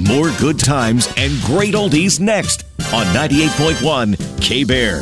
More good times and great oldies next on 98.1 K-Bear.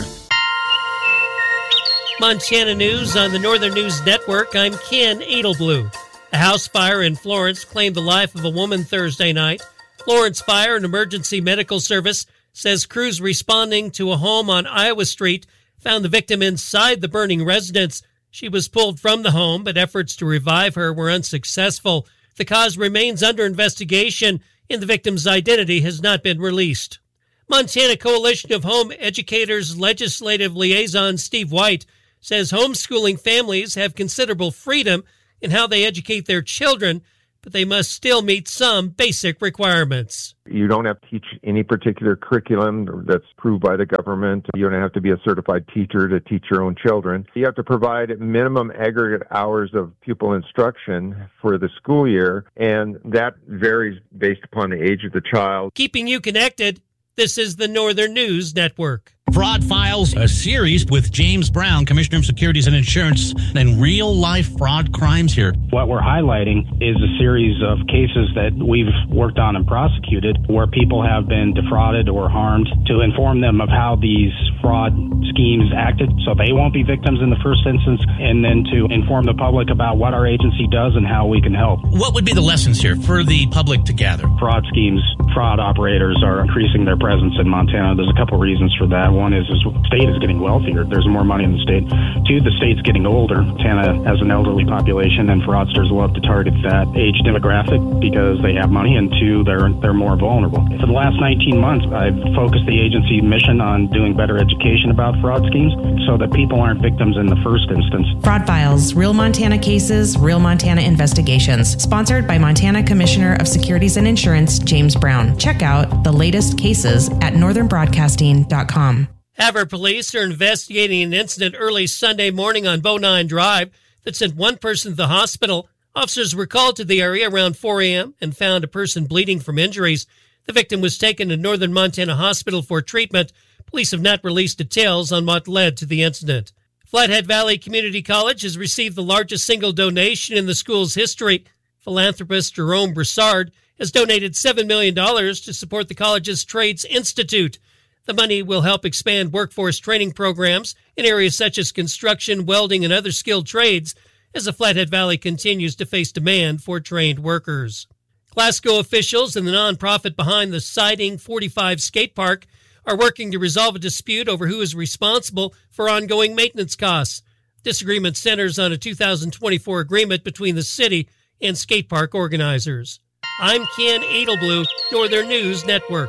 Montana News on the Northern News Network. I'm Ken Edelblue. A house fire in Florence claimed the life of a woman Thursday night. Florence Fire and Emergency Medical Service says crews responding to a home on Iowa Street found the victim inside the burning residence. She was pulled from the home, but efforts to revive her were unsuccessful. The cause remains under investigation, and the victim's identity has not been released. Montana Coalition of Home Educators Legislative Liaison Steve White says homeschooling families have considerable freedom in how they educate their children, but they must still meet some basic requirements. You don't have to teach any particular curriculum that's approved by the government. You don't have to be a certified teacher to teach your own children. You have to provide minimum aggregate hours of pupil instruction for the school year, and that varies based upon the age of the child. Keeping you connected, this is the Northern News Network. Fraud Files, a series with James Brown, Commissioner of Securities and Insurance, and real-life fraud crimes here. What we're highlighting is a series of cases that we've worked on and prosecuted where people have been defrauded or harmed, to inform them of how these fraud schemes acted so they won't be victims in the first instance, and then to inform the public about what our agency does and how we can help. What would be the lessons here for the public to gather? Fraud schemes, fraud operators are increasing their presence in Montana. There's a couple reasons for that. One is the state is getting wealthier. There's more money in the state. Two, the state's getting older. Montana has an elderly population, and fraudsters love to target that age demographic because they have money, and two, they're more vulnerable. For the last 19 months, I've focused the agency mission on doing better education about fraud schemes so that people aren't victims in the first instance. Fraud Files, Real Montana Cases, Real Montana Investigations. Sponsored by Montana Commissioner of Securities and Insurance, James Brown. Check out the latest cases at northernbroadcasting.com. Havre police are investigating an incident early Sunday morning on Bonine Drive that sent one person to the hospital. Officers were called to the area around 4 a.m. and found a person bleeding from injuries. The victim was taken to Northern Montana Hospital for treatment. Police have not released details on what led to the incident. Flathead Valley Community College has received the largest single donation in the school's history. Philanthropist Jerome Broussard has donated $7 million to support the college's Trades Institute. The money will help expand workforce training programs in areas such as construction, welding, and other skilled trades as the Flathead Valley continues to face demand for trained workers. Glasgow officials and the nonprofit behind the Siding 45 skate park are working to resolve a dispute over who is responsible for ongoing maintenance costs. Disagreement centers on a 2024 agreement between the city and skate park organizers. I'm Ken Edelblue, Northern News Network.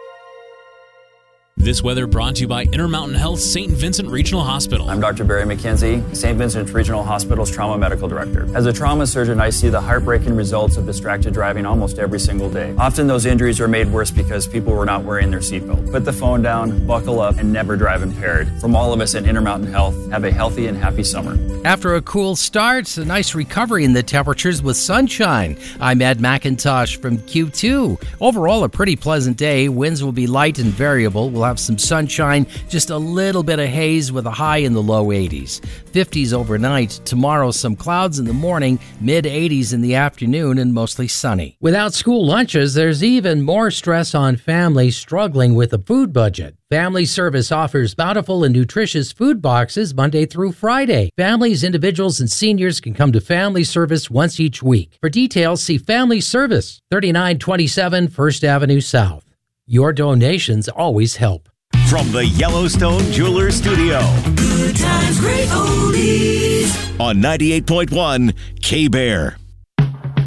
This weather brought to you by Intermountain Health St. Vincent Regional Hospital. I'm Dr. Barry McKenzie, St. Vincent Regional Hospital's Trauma Medical Director. As a trauma surgeon, I see the heartbreaking results of distracted driving almost every single day. Often those injuries are made worse because people were not wearing their seatbelt. Put the phone down, buckle up, and never drive impaired. From all of us at Intermountain Health, have a healthy and happy summer. After a cool start, a nice recovery in the temperatures with sunshine. I'm Ed McIntosh from Q2. Overall, a pretty pleasant day. Winds will be light and variable. We'll have some sunshine, just a little bit of haze with a high in the low 80s. 50s overnight. Tomorrow, some clouds in the morning, mid 80s in the afternoon, and mostly sunny. Without school lunches, there's even more stress on families struggling with a food budget. Family Service offers bountiful and nutritious food boxes Monday through Friday. Families, individuals, and seniors can come to Family Service once each week. For details, see Family Service, 3927 First Avenue South. Your donations always help. From the Yellowstone Jewelers Studio. Good times, great oldies. On 98.1 K-Bear.